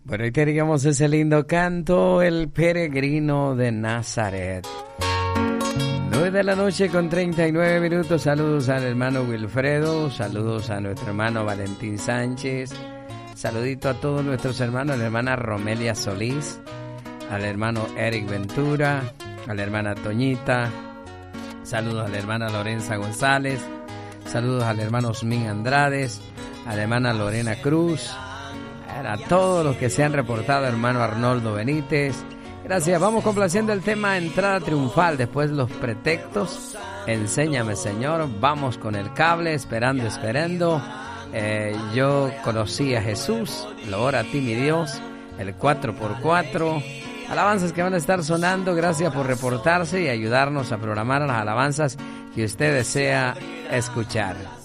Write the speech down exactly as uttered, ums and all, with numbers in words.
Bueno, y teníamos ese lindo canto, El Peregrino de Nazaret. nueve de la noche con treinta y nueve minutos. Saludos al hermano Wilfredo, saludos a nuestro hermano Valentín Sánchez, saludito a todos nuestros hermanos, a la hermana Romelia Solís, al hermano Eric Ventura, a la hermana Toñita, saludos a la hermana Lorenza González, saludos al hermano Osmin Andrades, a la hermana Lorena Cruz, a todos los que se han reportado, hermano Arnoldo Benítez. Gracias, vamos complaciendo el tema Entrada Triunfal, después los pretextos, Enséñame Señor, vamos con el cable, esperando, esperando, eh, yo conocí a Jesús, lo ora a ti mi Dios, el cuatro por cuatro, alabanzas que van a estar sonando. Gracias por reportarse y ayudarnos a programar las alabanzas que usted desea escuchar.